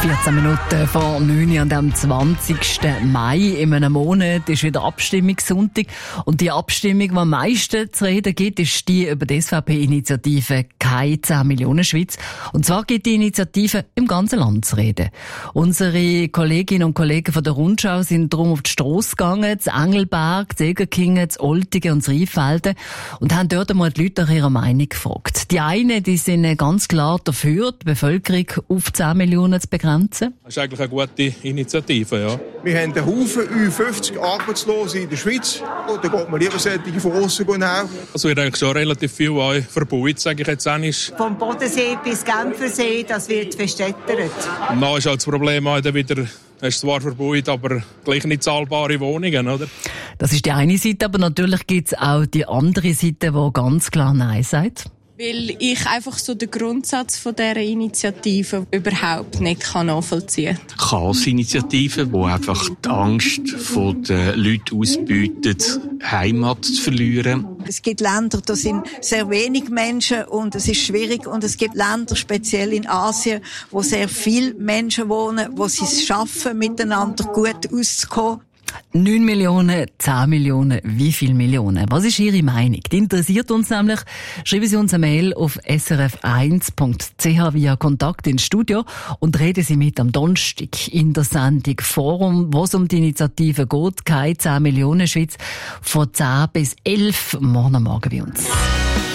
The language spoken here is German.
14 Minuten vor 9 Uhr an dem 20. Mai in einem Monat ist wieder Abstimmungssonntag. Und die Abstimmung, die am meisten zu reden gibt, ist die über die SVP-Initiative «Keine 10 Millionen Schweiz». Und zwar gibt die Initiative im ganzen Land zu reden. Unsere Kolleginnen und Kollegen von der Rundschau sind darum auf die Strasse gegangen, zu Engelberg, zu Egerkingen, zu Oltigen und zu Rheinfelden und haben dort einmal die Leute nach ihrer Meinung gefragt. Die einen, die sind ganz klar dafür, die Bevölkerung auf 10 Millionen zu begrenzen. Das ist eigentlich eine gute Initiative, ja. Wir haben einen Haufen Ü50 Arbeitslose in der Schweiz. Und da geht man lieber solche von aussen nach. Es wird eigentlich schon relativ viel verbaut, sage ich jetzt einmal. Vom Bodensee bis Genfersee, das wird verstädtert. Und dann ist halt das Problem dann wieder, es ist zwar verbaut, aber gleich nicht zahlbare Wohnungen, oder? Das ist die eine Seite, aber natürlich gibt es auch die andere Seite, die ganz klar Nein sagt. Weil ich einfach so den Grundsatz von dieser Initiative überhaupt nicht nachvollziehen kann. Chaos-Initiative, die einfach die Angst der Leute ausbeutet, Heimat zu verlieren. Es gibt Länder, da sind sehr wenig Menschen und es ist schwierig. Und es gibt Länder, speziell in Asien, wo sehr viele Menschen wohnen, wo sie es schaffen, miteinander gut auszukommen. 9 Millionen, 10 Millionen, wie viele Millionen? Was ist Ihre Meinung? Die interessiert uns nämlich. Schreiben Sie uns eine Mail auf srf1.ch via Kontakt ins Studio und reden Sie mit am Donnerstag in der Sendung Forum, wo es um die Initiative geht, «Keine 10 Millionen Schweiz», von 10 bis 11 morgen bei uns.